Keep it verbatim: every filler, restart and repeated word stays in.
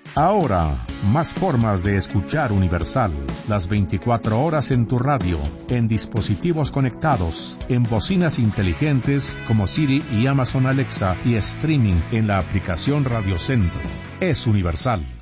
Ahora, más formas de escuchar Universal, las veinticuatro horas en tu radio, en dispositivos conectados, en bocinas inteligentes como Siri y Amazon Alexa y streaming en la aplicación Radio Centro. Es Universal.